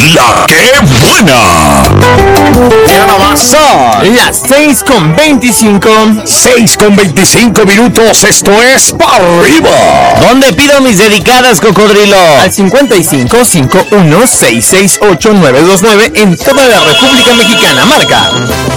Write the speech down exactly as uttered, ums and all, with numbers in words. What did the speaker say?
La que buena. Ya no más. Son las seis con veinticinco. seis con veinticinco minutos. Esto es Pa' Arriba. Donde pido mis dedicadas, cocodrilo. Al cincuenta y cinco, cincuenta y uno, seiscientos sesenta y ocho, novecientos veintinueve en toda la República Mexicana. Marca.